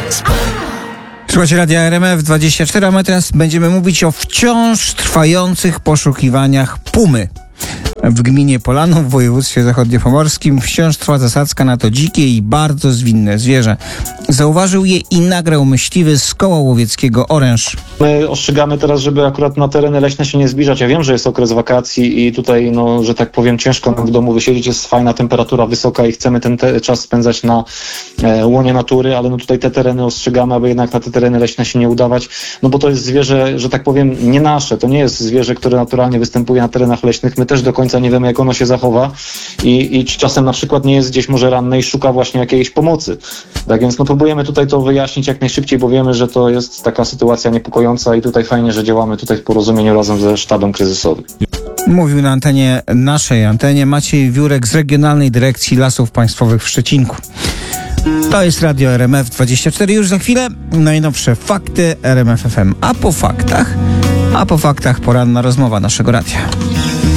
Słuchajcie Radia RMF24, a my teraz będziemy mówić o wciąż trwających poszukiwaniach pumy. W gminie Polanów w województwie zachodniopomorskim wciąż trwa zasadzka na to dzikie i bardzo zwinne zwierzę. Zauważył je i nagrał myśliwy z koła łowieckiego Oręż. My ostrzegamy teraz, żeby akurat na tereny leśne się nie zbliżać. Ja wiem, że jest okres wakacji i tutaj, że tak powiem, ciężko nam w domu wysiedzieć, jest fajna temperatura wysoka i chcemy ten czas spędzać na łonie natury, ale tutaj te tereny ostrzegamy, aby jednak na te tereny leśne się nie udawać, bo to jest zwierzę, że tak powiem, nie nasze. To nie jest zwierzę, które naturalnie występuje na terenach leśnych. My też do końca nie wiemy, jak ono się zachowa i czy czasem na przykład nie jest gdzieś może ranne i szuka właśnie jakiejś pomocy. Tak więc próbujemy tutaj to wyjaśnić jak najszybciej, bo wiemy, że to jest taka sytuacja niepokojąca i tutaj fajnie, że działamy tutaj w porozumieniu razem ze sztabem kryzysowym. Mówił na naszej antenie Maciej Wiórek z Regionalnej Dyrekcji Lasów Państwowych w Szczecinku. To jest Radio RMF24. Już za chwilę najnowsze fakty RMF FM. A po faktach poranna rozmowa naszego radia.